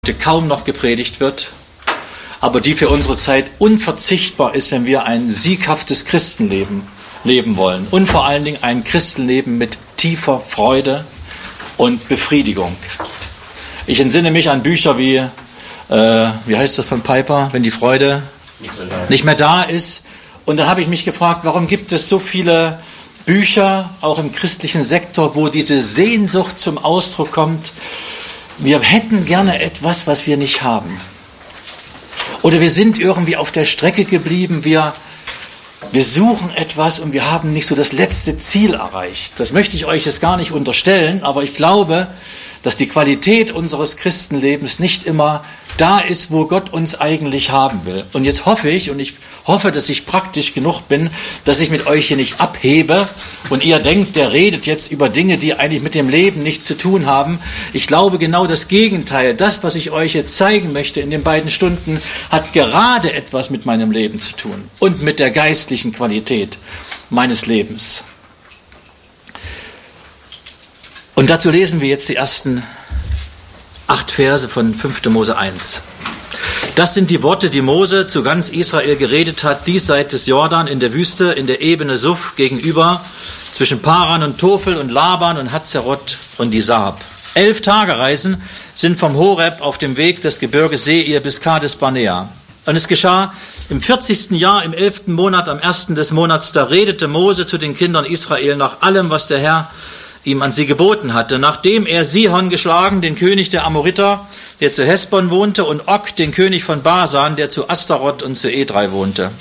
kaum noch gepredigt wird, aber die für unsere Zeit unverzichtbar ist, wenn wir ein sieghaftes Christenleben leben wollen und vor allen Dingen ein Christenleben mit tiefer Freude und Befriedigung. Ich entsinne mich an Bücher wie heißt das von Piper, wenn die Freude nicht mehr da ist. Und dann habe ich mich gefragt, warum gibt es so viele Bücher, auch im christlichen Sektor, wo diese Sehnsucht zum Ausdruck kommt, wir hätten gerne etwas, was wir nicht haben. Oder wir sind irgendwie auf der Strecke geblieben, wir suchen etwas und wir haben nicht so das letzte Ziel erreicht. Das möchte ich euch jetzt gar nicht unterstellen, aber ich glaube, dass die Qualität unseres Christenlebens nicht immer da ist, wo Gott uns eigentlich haben will. Und jetzt hoffe ich, und ich hoffe, dass ich praktisch genug bin, dass ich mit euch hier nicht abhebe und ihr denkt, der redet jetzt über Dinge, die eigentlich mit dem Leben nichts zu tun haben. Ich glaube genau das Gegenteil. Das, was ich euch jetzt zeigen möchte in den beiden Stunden, hat gerade etwas mit meinem Leben zu tun und mit der geistlichen Qualität meines Lebens. Und dazu lesen wir jetzt die ersten 8 Verse von 5. Mose 1. Das sind die Worte, die Mose zu ganz Israel geredet hat, diesseits des Jordan in der Wüste, in der Ebene Suf gegenüber, zwischen Paran und Tophel und Laban und Hazeroth und die Saab. 11 Tagereisen sind vom Horeb auf dem Weg des Gebirges Seir bis Kades Barnea. Und es geschah im 40. Jahr, im 11. Monat, am 1. des Monats, da redete Mose zu den Kindern Israel nach allem, was der Herr ihm an sie geboten hatte, nachdem er Sihon geschlagen, den König der Amoriter, der zu Hesbon wohnte, und Og, den König von Basan, der zu Astaroth und zu Edrei wohnte.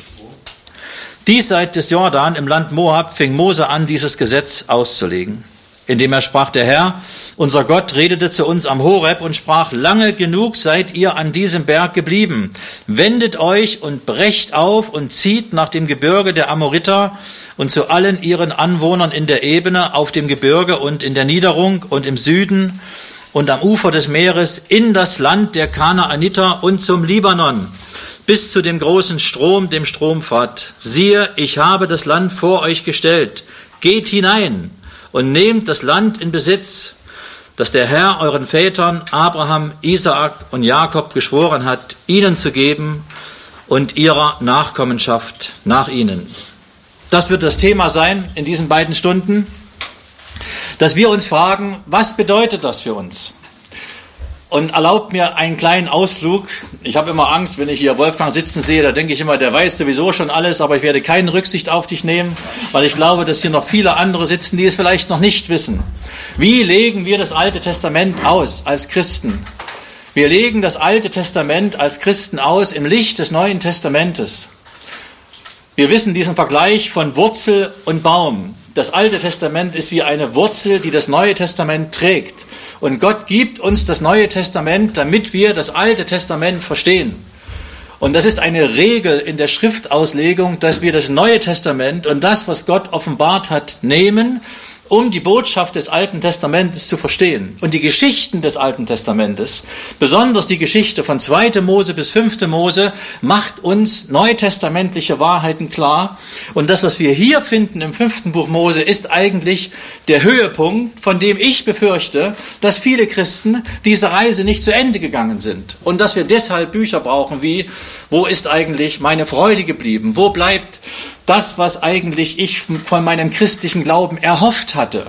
Diesseits des Jordan im Land Moab fing Mose an, dieses Gesetz auszulegen. Indem er sprach, der Herr, unser Gott, redete zu uns am Horeb und sprach, lange genug seid ihr an diesem Berg geblieben. Wendet euch und brecht auf und zieht nach dem Gebirge der Amoriter und zu allen ihren Anwohnern in der Ebene, auf dem Gebirge und in der Niederung und im Süden und am Ufer des Meeres in das Land der Kanaaniter und zum Libanon, bis zu dem großen Strom, dem Strompfad. Siehe, ich habe das Land vor euch gestellt. Geht hinein und nehmt das Land in Besitz, das der Herr euren Vätern Abraham, Isaak und Jakob geschworen hat, ihnen zu geben und ihrer Nachkommenschaft nach ihnen. Das wird das Thema sein in diesen beiden Stunden, dass wir uns fragen, was bedeutet das für uns? Und erlaubt mir einen kleinen Ausflug. Ich habe immer Angst, wenn ich hier Wolfgang sitzen sehe, da denke ich immer, der weiß sowieso schon alles, aber ich werde keine Rücksicht auf dich nehmen, weil ich glaube, dass hier noch viele andere sitzen, die es vielleicht noch nicht wissen. Wie legen wir das Alte Testament aus als Christen? Wir legen das Alte Testament als Christen aus im Licht des Neuen Testamentes. Wir wissen diesen Vergleich von Wurzel und Baum. Das Alte Testament ist wie eine Wurzel, die das Neue Testament trägt. Und Gott gibt uns das Neue Testament, damit wir das Alte Testament verstehen. Und das ist eine Regel in der Schriftauslegung, dass wir das Neue Testament und das, was Gott offenbart hat, nehmen, um die Botschaft des Alten Testamentes zu verstehen. Und die Geschichten des Alten Testamentes, besonders die Geschichte von 2. Mose bis 5. Mose, macht uns neutestamentliche Wahrheiten klar. Und das, was wir hier finden im 5. Buch Mose, ist eigentlich der Höhepunkt, von dem ich befürchte, dass viele Christen diese Reise nicht zu Ende gegangen sind. Und dass wir deshalb Bücher brauchen wie, wo ist eigentlich meine Freude geblieben? Wo bleibt das, was eigentlich ich von meinem christlichen Glauben erhofft hatte?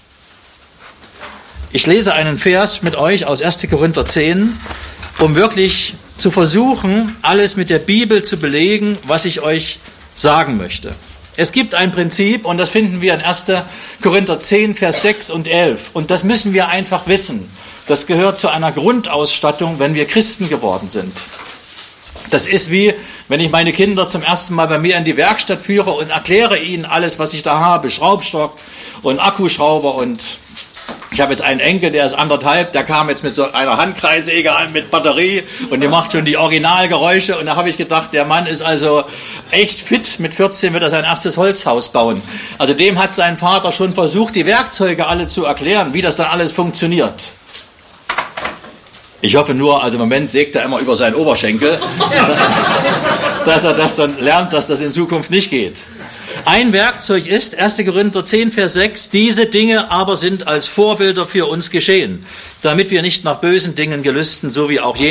Ich lese einen Vers mit euch aus 1. Korinther 10, um wirklich zu versuchen, alles mit der Bibel zu belegen, was ich euch sagen möchte. Es gibt ein Prinzip, und das finden wir in 1. Korinther 10, Vers 6 und 11. Und das müssen wir einfach wissen. Das gehört zu einer Grundausstattung, wenn wir Christen geworden sind. Das ist wie, wenn ich meine Kinder zum ersten Mal bei mir in die Werkstatt führe und erkläre ihnen alles, was ich da habe. Schraubstock und Akkuschrauber, und ich habe jetzt einen Enkel, der ist 1,5, der kam jetzt mit so einer Handkreissäge an mit Batterie und die macht schon die Originalgeräusche, und da habe ich gedacht, der Mann ist also echt fit, mit 14 wird er sein erstes Holzhaus bauen. Also dem hat sein Vater schon versucht, die Werkzeuge alle zu erklären, wie das dann alles funktioniert. Ich hoffe nur, also im Moment sägt er immer über seinen Oberschenkel, dass er das dann lernt, dass das in Zukunft nicht geht. Ein Werkzeug ist 1. Korinther 10, Vers 6, diese Dinge aber sind als Vorbilder für uns geschehen, damit wir nicht nach bösen Dingen gelüsten, so wie auch jene